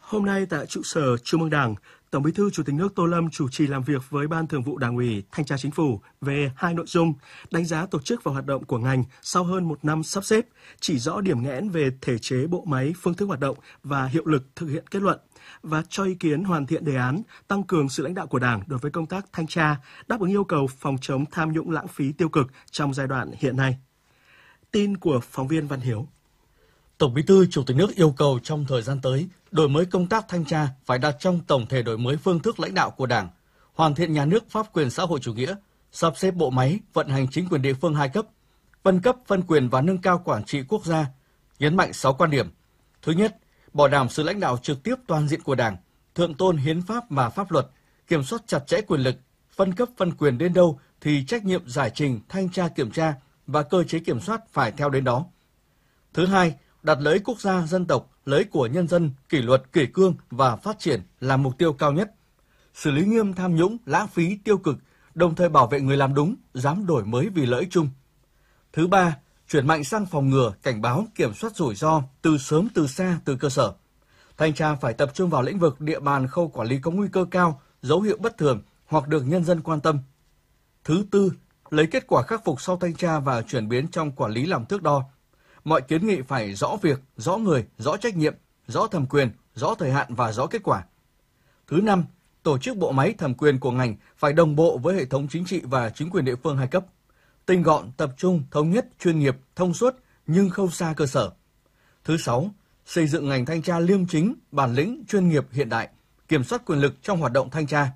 Hôm nay tại trụ sở Trung ương Đảng, Tổng Bí thư Chủ tịch nước Tô Lâm chủ trì làm việc với Ban Thường vụ Đảng ủy, Thanh tra Chính phủ về hai nội dung: đánh giá tổ chức và hoạt động của ngành sau hơn một năm sắp xếp, chỉ rõ điểm nghẽn về thể chế bộ máy, phương thức hoạt động và hiệu lực thực hiện kết luận, và cho ý kiến hoàn thiện đề án tăng cường sự lãnh đạo của Đảng đối với công tác thanh tra, đáp ứng yêu cầu phòng chống tham nhũng lãng phí tiêu cực trong giai đoạn hiện nay. Tin của phóng viên Văn Hiếu. Tổng Bí thư Chủ tịch nước yêu cầu trong thời gian tới, đổi mới công tác thanh tra phải đặt trong tổng thể đổi mới phương thức lãnh đạo của Đảng, hoàn thiện nhà nước pháp quyền xã hội chủ nghĩa, sắp xếp bộ máy, vận hành chính quyền địa phương hai cấp, phân quyền và nâng cao quản trị quốc gia, nhấn mạnh 6 quan điểm. Thứ nhất, bảo đảm sự lãnh đạo trực tiếp toàn diện của Đảng, thượng tôn hiến pháp và pháp luật, kiểm soát chặt chẽ quyền lực, phân quyền đến đâu thì trách nhiệm giải trình, thanh tra kiểm tra và cơ chế kiểm soát phải theo đến đó. Thứ hai, đặt lợi ích quốc gia, dân tộc, lợi ích của nhân dân, kỷ luật, kỷ cương và phát triển là mục tiêu cao nhất. Xử lý nghiêm tham nhũng, lãng phí, tiêu cực, đồng thời bảo vệ người làm đúng, dám đổi mới vì lợi ích chung. Thứ ba, chuyển mạnh sang phòng ngừa, cảnh báo, kiểm soát rủi ro từ sớm, từ xa, từ cơ sở. Thanh tra phải tập trung vào lĩnh vực, địa bàn, khâu quản lý có nguy cơ cao, dấu hiệu bất thường hoặc được nhân dân quan tâm. Thứ tư, lấy kết quả khắc phục sau thanh tra và chuyển biến trong quản lý làm thước đo. Mọi kiến nghị phải rõ việc, rõ người, rõ trách nhiệm, rõ thẩm quyền, rõ thời hạn và rõ kết quả. Thứ năm, tổ chức bộ máy thẩm quyền của ngành phải đồng bộ với hệ thống chính trị và chính quyền địa phương hai cấp. Tinh gọn, tập trung, thống nhất, chuyên nghiệp, thông suốt nhưng không xa cơ sở. Thứ sáu, xây dựng ngành thanh tra liêm chính, bản lĩnh, chuyên nghiệp, hiện đại, kiểm soát quyền lực trong hoạt động thanh tra.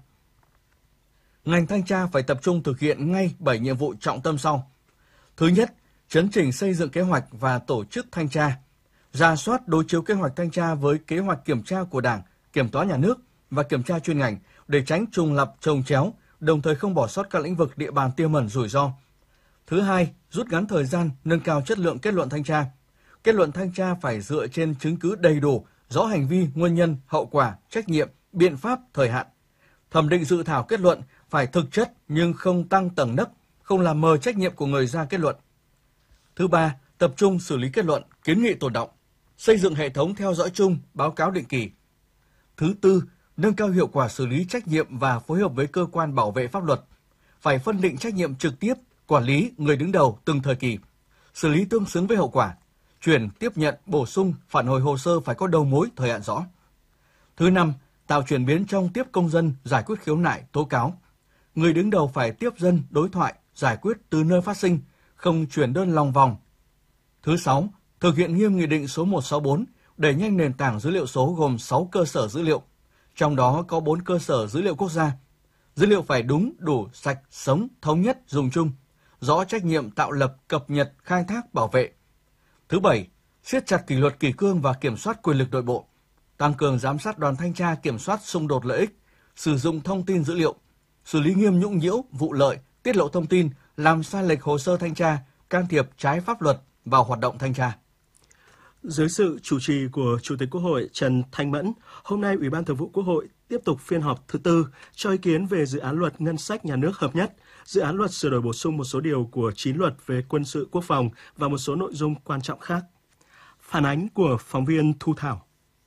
Ngành thanh tra phải tập trung thực hiện ngay 7 nhiệm vụ trọng tâm sau. Thứ nhất, chấn chỉnh xây dựng kế hoạch và tổ chức thanh tra, rà soát đối chiếu kế hoạch thanh tra với kế hoạch kiểm tra của Đảng, Kiểm toán nhà nước và kiểm tra chuyên ngành để tránh trùng lặp chồng chéo, đồng thời không bỏ sót các lĩnh vực địa bàn tiềm ẩn rủi ro. Thứ hai, rút ngắn thời gian, nâng cao chất lượng kết luận thanh tra. Kết luận thanh tra phải dựa trên chứng cứ đầy đủ, rõ hành vi, nguyên nhân, hậu quả, trách nhiệm, biện pháp, thời hạn. Thẩm định dự thảo kết luận phải thực chất nhưng không tăng tầng nấc, không làm mờ trách nhiệm của người ra kết luận. Thứ ba, tập trung xử lý kết luận, kiến nghị tồn đọng, xây dựng hệ thống theo dõi chung, báo cáo định kỳ. Thứ tư, nâng cao hiệu quả xử lý trách nhiệm và phối hợp với cơ quan bảo vệ pháp luật. Phải phân định trách nhiệm trực tiếp, quản lý người đứng đầu từng thời kỳ, xử lý tương xứng với hậu quả, chuyển, tiếp nhận, bổ sung, phản hồi hồ sơ phải có đầu mối, thời hạn rõ. Thứ năm, tạo chuyển biến trong tiếp công dân, giải quyết khiếu nại, tố cáo. Người đứng đầu phải tiếp dân, đối thoại, giải quyết từ nơi phát sinh, không chuyển đơn lòng vòng. Thứ sáu, thực hiện nghiêm Nghị định số 164, đẩy nhanh nền tảng dữ liệu số gồm 6 cơ sở dữ liệu, trong đó có 4 cơ sở dữ liệu quốc gia. Dữ liệu phải đúng, đủ, sạch, sống, thống nhất, dùng chung, rõ trách nhiệm tạo lập, cập nhật, khai thác, bảo vệ. Thứ bảy, siết chặt kỷ luật kỷ cương và kiểm soát quyền lực nội bộ, tăng cường giám sát đoàn thanh tra kiểm soát xung đột lợi ích, sử dụng thông tin dữ liệu, xử lý nghiêm nhũng nhiễu, vụ lợi, tiết lộ thông tin, làm sai lệch hồ sơ thanh tra, can thiệp trái pháp luật vào hoạt động thanh tra. Dưới sự chủ trì của Chủ tịch Quốc hội Trần Thanh Mẫn, hôm nay Ủy ban Thường vụ Quốc hội tiếp tục phiên họp thứ tư cho ý kiến về dự án luật ngân sách nhà nước hợp nhất, dự án luật sửa đổi bổ sung một số điều của 9 luật về quân sự quốc phòng và một số nội dung quan trọng khác. Phản ánh của phóng viên Thu Thảo.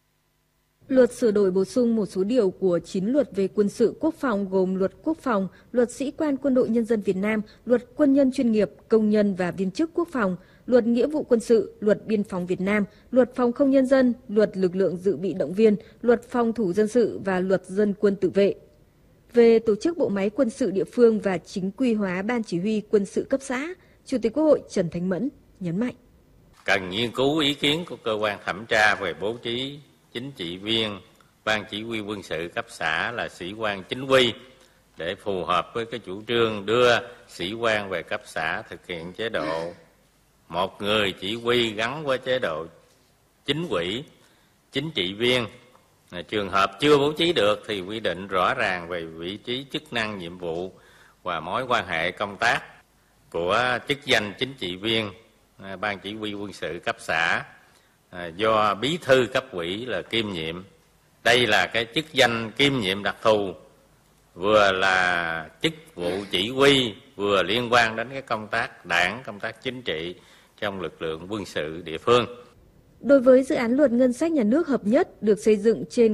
Luật sửa đổi bổ sung một số điều của 9 luật về quân sự quốc phòng gồm Luật Quốc phòng, Luật Sĩ quan Quân đội Nhân dân Việt Nam, Luật Quân nhân chuyên nghiệp, Công nhân và viên chức quốc phòng, Luật Nghĩa vụ quân sự, Luật Biên phòng Việt Nam, Luật Phòng không nhân dân, Luật Lực lượng dự bị động viên, Luật Phòng thủ dân sự và Luật Dân quân tự vệ. Về tổ chức bộ máy quân sự địa phương và chính quy hóa Ban Chỉ huy quân sự cấp xã, Chủ tịch Quốc hội Trần Thanh Mẫn nhấn mạnh. Cần nghiên cứu ý kiến của cơ quan thẩm tra về bố trí chính trị viên Ban Chỉ huy quân sự cấp xã là sĩ quan chính quy để phù hợp với cái chủ trương đưa sĩ quan về cấp xã thực hiện chế độ một người chỉ huy gắn với chế độ chính ủy, chính trị viên. Trường hợp chưa bố trí được thì quy định rõ ràng về vị trí, chức năng, nhiệm vụ và mối quan hệ công tác của chức danh chính trị viên Ban Chỉ huy quân sự cấp xã do bí thư cấp ủy là kiêm nhiệm. Đây là cái chức danh kiêm nhiệm đặc thù, vừa là chức vụ chỉ huy, vừa liên quan đến cái công tác đảng, công tác chính trị trong lực lượng quân sự địa phương. Đối với dự án luật ngân sách nhà nước hợp nhất được xây dựng trên